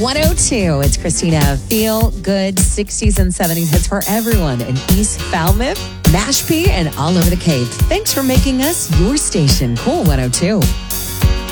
102. It's Christina. Feel good 60s and 70s hits for everyone in East Falmouth, Mashpee, and all over the Cape. Thanks for making us your station. Cool 102.